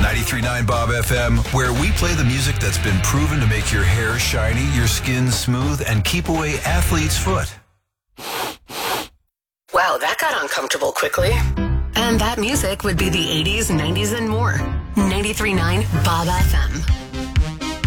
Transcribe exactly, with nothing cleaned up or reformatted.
ninety-three point nine Bob F M, where we play the music that's been proven to make your hair shiny, your skin smooth, and keep away athlete's foot. Wow, that got uncomfortable quickly. And that music would be the eighties, nineties, and more. ninety-three point nine Bob F M.